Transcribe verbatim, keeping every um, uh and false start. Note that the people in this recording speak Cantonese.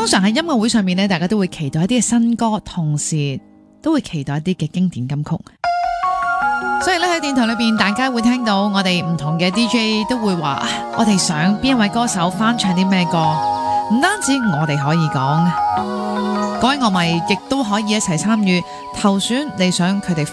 通常喺音樂會上面咧，大家都會期待一啲嘅新歌，同時都會期待一啲嘅經典金曲。所以咧喺電台裏邊，大家會聽到我哋唔同嘅 D J 都會話，我哋想邊一位歌手翻唱啲咩歌，唔單止我哋可以講，各位樂迷亦都可以一齊參與投選你想佢哋